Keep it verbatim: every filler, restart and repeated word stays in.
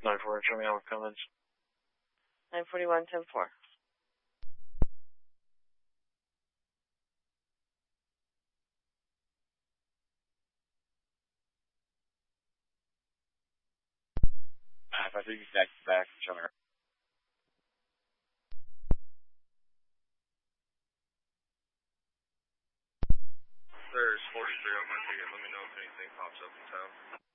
nine four, show me how it comes. nine forty-one, ten four. If I think back to back, show me. There's forty-three on my ticket. Let me know if anything pops up in town.